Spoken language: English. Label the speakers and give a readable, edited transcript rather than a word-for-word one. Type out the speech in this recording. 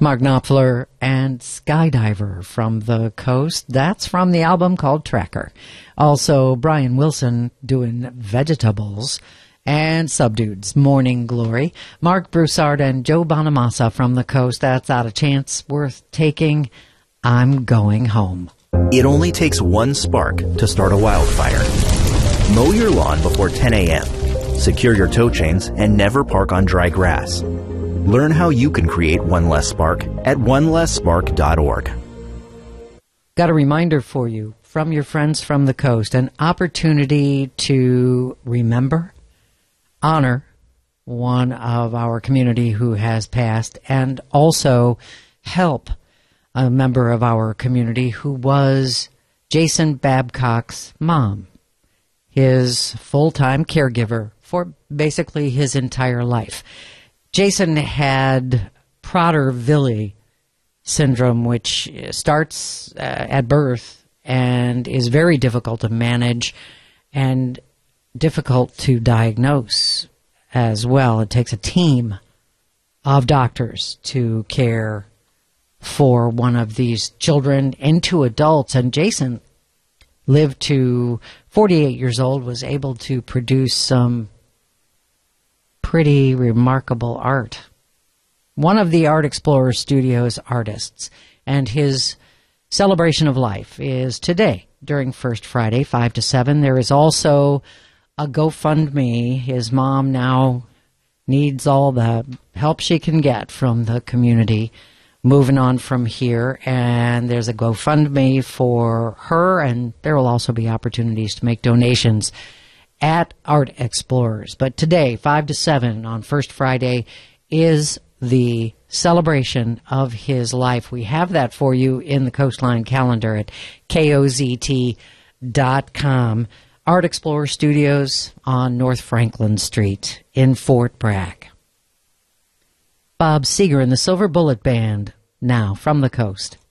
Speaker 1: Mark Knopfler and Skydiver from the Coast. That's from the album called Tracker. Also, Brian Wilson doing Vegetables and Subdudes, Morning Glory. Mark Broussard and Joe Bonamassa from the Coast. That's Out of Chance Worth Taking. I'm Going Home.
Speaker 2: It only takes one spark to start a wildfire. Mow your lawn before 10 a.m. Secure your tow chains and never park on dry grass. Learn how you can create one less spark at onelessspark.org.
Speaker 1: Got a reminder for you from your friends from the Coast, an opportunity to remember, honor one of our community who has passed, and also help a member of our community who was Jason Babcock's mom, his full-time caregiver for basically his entire life. Jason had Prader-Willi syndrome, which starts at birth and is very difficult to manage and difficult to diagnose as well. It takes a team of doctors to care for one of these children and two adults. And Jason lived to 48 years old, was able to produce some pretty remarkable art. One of the Art Explorer Studios artists, and his celebration of life is today during First Friday, 5 to 7. There is also a GoFundMe. His mom now needs all the help she can get from the community moving on from here, and there's a GoFundMe for her, and there will also be opportunities to make donations at Art Explorers. But today, 5 to 7 on First Friday, is the celebration of his life. We have that for you in the Coastline calendar at KOZT.com. Art Explorer Studios on North Franklin Street in Fort Bragg. Bob Seger and the Silver Bullet Band, now from the Coast.